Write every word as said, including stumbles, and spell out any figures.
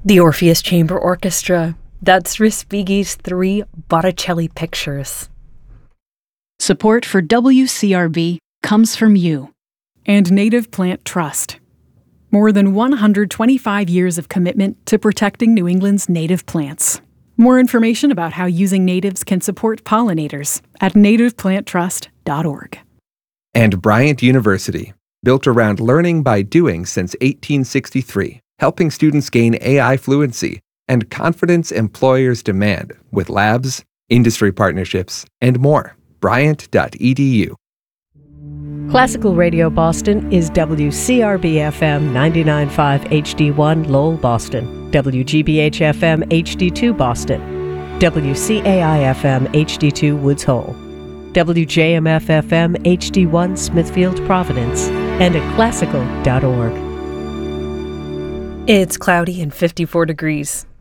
The Orpheus Chamber Orchestra. That's Respighi's three Botticelli pictures. Support for W C R B comes from you. And Native Plant Trust. More than one hundred twenty-five years of commitment to protecting New England's native plants. More information about how using natives can support pollinators at native plant trust dot org. And Bryant University, built around learning by doing since eighteen sixty-three, helping students gain A I fluency and confidence employers demand with labs, industry partnerships, and more. Bryant dot E D U. Classical Radio Boston is W C R B F M ninety-nine point five H D one Lowell, Boston, W G B H F M H D two Boston, W C A I F M H D two Woods Hole, W J M F F M H D one Smithfield, Providence, and at classical dot org. It's cloudy and fifty-four degrees.